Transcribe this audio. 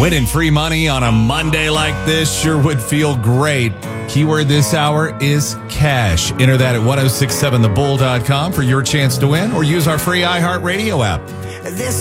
Winning free money on a Monday like this sure would feel great. Keyword this hour is cash. Enter that at 1067thebull.com for your chance to win, or use our free iHeartRadio app. This